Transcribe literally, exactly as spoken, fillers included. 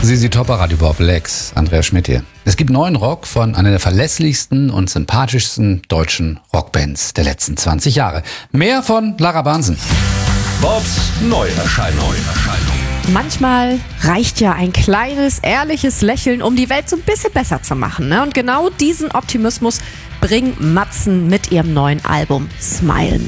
Sie Sie Topper, Radio Bob Lex, Andreas Schmidt hier. Es gibt neuen Rock von einer der verlässlichsten und sympathischsten deutschen Rockbands der letzten zwanzig Jahre. Mehr von Lara Bansen. Bobs Neuerscheinung. Manchmal reicht ja ein kleines, ehrliches Lächeln, um die Welt so ein bisschen besser zu machen. Ne? Und genau diesen Optimismus bringen Matzen mit ihrem neuen Album Smile mit.